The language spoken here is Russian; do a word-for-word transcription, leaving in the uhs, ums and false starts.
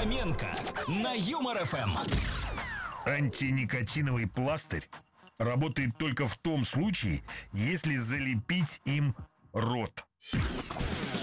Фоменко на Юмор эф эм. Антиникотиновый пластырь работает только в том случае, если залепить им рот.